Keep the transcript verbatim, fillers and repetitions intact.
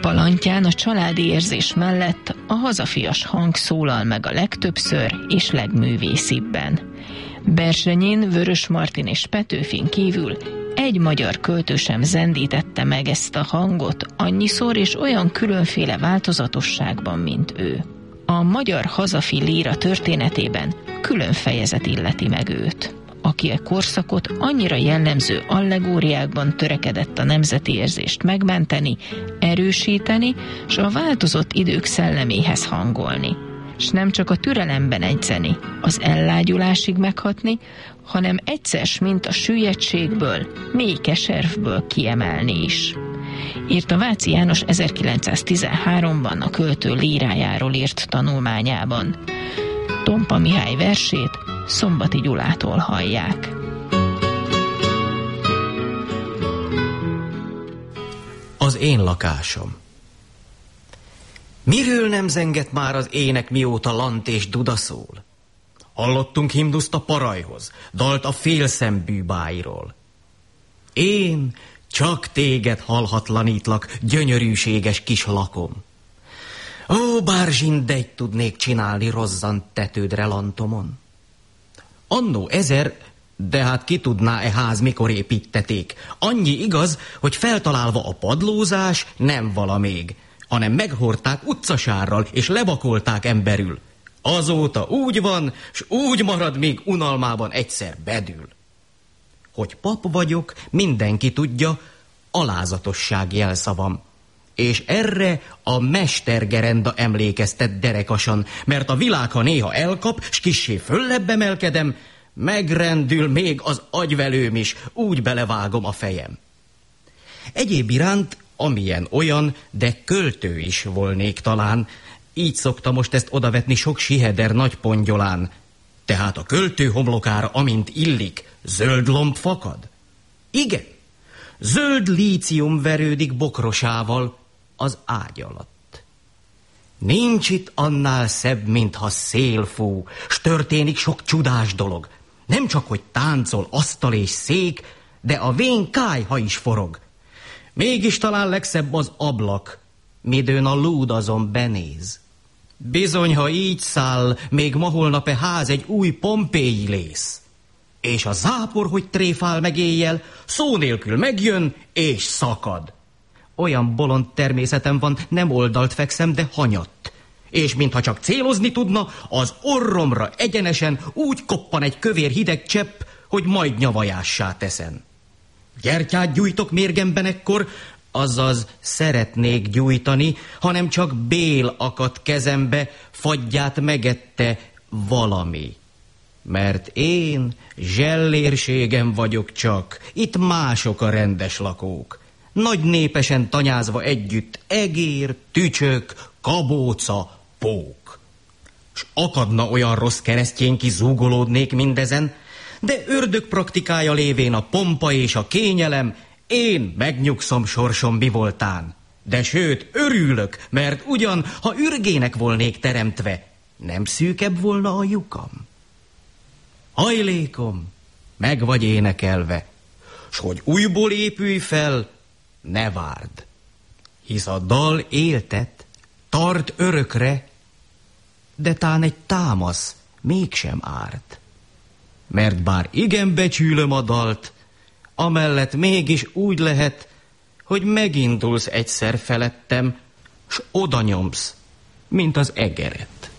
palantján a családi érzés mellett a hazafias hang szólal meg a legtöbbször és legművészibben. Berzsenyin, Vörös Martin és Petőfin kívül egy magyar költő sem zendítette meg ezt a hangot annyiszor és olyan különféle változatosságban, mint ő. A magyar hazafi líra történetében külön fejezet illeti meg őt, aki a korszakot annyira jellemző allegóriákban törekedett a nemzeti érzést megmenteni, erősíteni, s a változott idők szelleméhez hangolni. S nem csak a türelemben edzeni, az ellágyulásig meghatni, hanem egyszer, mint a süllyedtségből, mély keservből kiemelni is. Írta Váci János ezerkilencszáztizenháromban a költő lírájáról írt tanulmányában. Tompa Mihály versét Szombati Gyulától hallják. Az én lakásom. Miről nem zengett már az ének, mióta lant és duda szól? Hallottunk himnuszt a parajhoz, dalt a félszembű bájról. Én csak téged hallhatlanítlak, gyönyörűséges kis lakom. Ó, bár zsindegy tudnék csinálni rozzant tetődre lantomon. Annó ezer, de hát ki tudná-e ház, mikor építették? Annyi igaz, hogy feltalálva a padlózás nem vala még, hanem meghordták utcasárral, és levakolták emberül. Azóta úgy van, s úgy marad, még unalmában egyszer bedül. Hogy pap vagyok, mindenki tudja, alázatosság jelszavam. És erre a mestergerenda emlékeztet derekasan, mert a világ, ha néha elkap, s kissé föllebb emelkedem, megrendül még az agyvelőm is, úgy belevágom a fejem. Egyéb iránt, amilyen olyan, de költő is volnék talán, így szokta most ezt odavetni sok siheder nagy pongyolán. Tehát a költő homlokára, amint illik, zöld lomb fakad? Igen, zöld lícium verődik bokrosával az ágy alatt. Nincs itt annál szebb, mintha szél fú, s történik sok csodás dolog. Nem csak, hogy táncol asztal és szék, de a vén kályha is forog. Mégis talán legszebb az ablak, midőn a lúd azon benéz. Bizony, ha így száll, még ma holnap-e ház egy új pompéi lész. És a zápor, hogy tréfál meg éjjel, szó nélkül megjön és szakad. Olyan bolond természetem van, nem oldalt fekszem, de hanyatt. És mintha csak célozni tudna, az orromra egyenesen úgy koppan egy kövér hideg csepp, hogy majd nyavajássá teszen. Gyertyát gyújtok mérgemben ekkor, azaz szeretnék gyújtani, hanem csak bél akadt kezembe, fagyját megette valami. Mert én zsellérségem vagyok csak, itt mások a rendes lakók. Nagy népesen tanyázva együtt egér, tücsök, kabóca, pók. S akadna olyan rossz keresztjén, ki zúgolódnék mindezen, de ördög praktikája lévén a pompa és a kényelem, én megnyugszom sorsom mi voltán. De sőt, örülök, mert ugyan, ha ürgének volnék teremtve, nem szűkebb volna a lyukam. Hajlékom, meg vagy énekelve, s hogy újból épülj fel, ne várd. Hisz a dal éltet, tart örökre, de tán egy támasz mégsem árt. Mert bár igen becsülöm a dalt, amellett mégis úgy lehet, hogy megindulsz egyszer felettem, s oda nyomsz, mint az egeret.